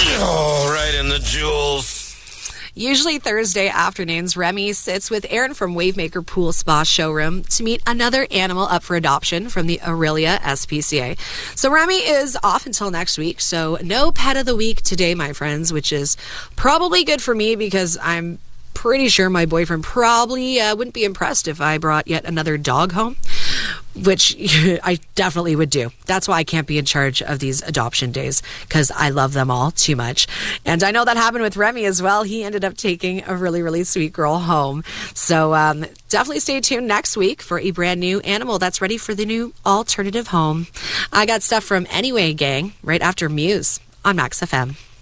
Oh, right in the jewels. Usually Thursday afternoons, Remy sits with Aaron from Wavemaker Pool Spa Showroom to meet another animal up for adoption from the Aurelia SPCA. So Remy is off until next week, so no pet of the week today, my friends, which is probably good for me because I'm pretty sure my boyfriend probably wouldn't be impressed if I brought yet another dog home, which I definitely would do. That's why I can't be in charge of these adoption days, because I love them all too much. And I know that happened with Remy as well. He ended up taking a really, really sweet girl home. So definitely stay tuned next week for a brand new animal that's ready for the new alternative home. I got stuff from Anyway Gang right after Muse on Max FM.